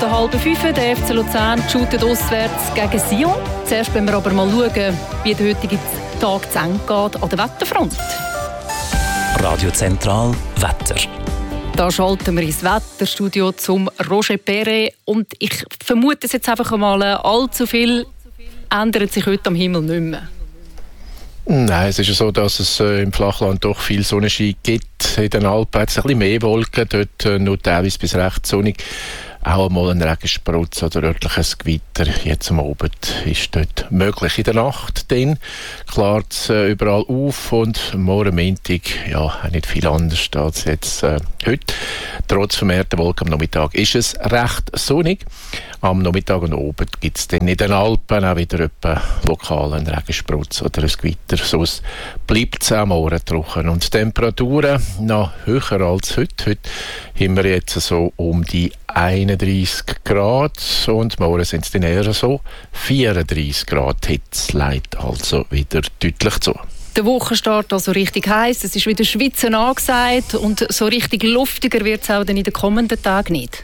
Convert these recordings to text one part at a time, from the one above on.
Der halbe Fünfe, der FC Luzern shootet auswärts gegen Sion. Zuerst wollen wir aber mal schauen, wie der heutige Tag zu Ende geht an der Wetterfront. Radio Zentral Wetter. Da schalten wir ins Wetterstudio zum Roger Perret. Und ich vermute es jetzt einfach einmal, allzu viel ändert sich heute am Himmel nicht mehr. Nein, es ist ja so, dass es im Flachland doch viel Sonnenschein gibt. In den Alpen hat es ein bisschen mehr Wolken, dort nur teilweise bis recht sonnig. Auch einmal ein Regensprutz oder örtliches Gewitter. Jetzt am Abend ist dort möglich. In der Nacht dann klart es überall auf und morgen Montag ja, nicht viel anders als jetzt heute. Trotz vermehrter Wolken am Nachmittag ist es recht sonnig. Am Nachmittag und Abend gibt es dann in den Alpen auch wieder lokal einen Regensprutz oder ein Gewitter. Sonst bleibt es auch morgen trocken. Und die Temperaturen noch höher als heute. Heute haben wir jetzt so um die 31 Grad und morgen sind es dann eher so 34 Grad. Hitze leitet also wieder deutlich zu. Der Wochenstart also richtig heiß. Es ist wieder Schwitzen angesagt und so richtig luftiger wird es auch dann in den kommenden Tagen nicht.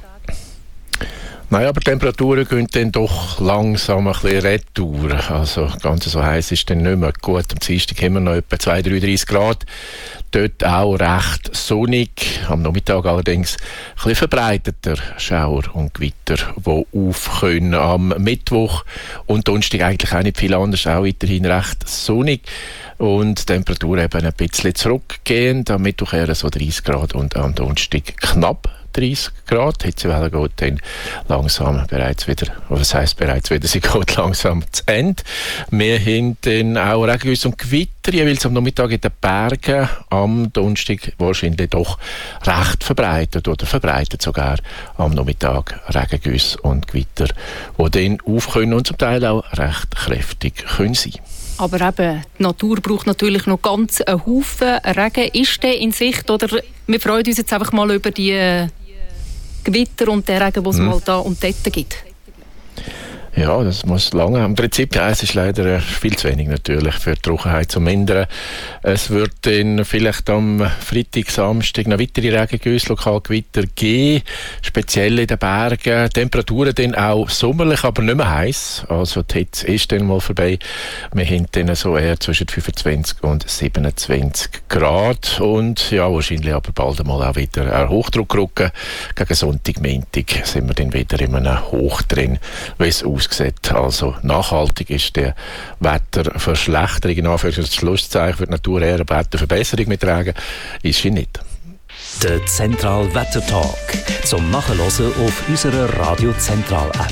Nein, aber die Temperaturen gehen dann doch langsam ein bisschen retour. Also ganz so heiß ist dann nicht mehr. Gut, am Dienstag haben wir noch etwa 32 Grad. Dort auch recht sonnig. Am Nachmittag allerdings ein bisschen verbreiteter Schauer und Gewitter, die aufkommen. Am Mittwoch und Donnerstag eigentlich auch nicht viel anders. Auch weiterhin recht sonnig. Und die Temperatur eben ein bisschen zurückgehend. Am Mittwoch eher so 30 Grad und am Donnerstag knapp 30 Grad. Die Hitzewelle geht dann langsam bereits wieder, was heisst bereits wieder, sie geht langsam zu Ende. Wir haben dann auch Regengüsse und Gewitter, jeweils am Nachmittag in den Bergen, am Donnerstag wahrscheinlich doch recht verbreitet oder verbreitet sogar am Nachmittag Regengüsse und Gewitter, die dann aufkommen und zum Teil auch recht kräftig können sein. Aber eben, die Natur braucht natürlich noch ganz einen Haufen Regen. Ist der in Sicht? Oder wir freuen uns jetzt einfach mal über die Gewitter und den Regen, den es mal da und dort gibt. Ja, das muss lange. Im Prinzip, ja, es ist leider viel zu wenig natürlich für die Trockenheit zu mindern. Es wird dann vielleicht am Freitag, Samstag noch weitere Regengüsse, Lokalgewitter geben, speziell in den Bergen. Temperaturen dann auch sommerlich, aber nicht mehr heiß. Also die Hitze ist dann mal vorbei. Wir haben dann so eher zwischen 25 und 27 Grad. Und ja, wahrscheinlich aber bald einmal auch wieder ein Hochdruck rücken. Gegen Sonntag, Montag sind wir dann wieder in einem Hoch drin, wie es aussieht. Also nachhaltig ist die Wetterverschlechterung, in Anführungszeichen für die Natur eher eine Wetterverbesserung mit Regen, ist sie nicht. Der Zentral Wettertag zum Nachhören auf unserer Radio Zentral App.